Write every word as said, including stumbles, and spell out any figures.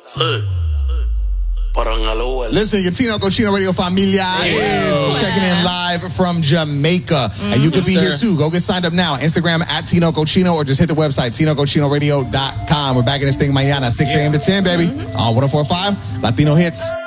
Listen, your Tino Cochino Radio Familia is checking in live from Jamaica. Mm-hmm. And you could be yes, here too. Go get signed up now. Instagram at Tino Cochino or just hit the website, tino cochino radio dot com. We're back in this thing mañana, six a.m. to ten, baby. Mm-hmm. On one oh four point five Latino Hits.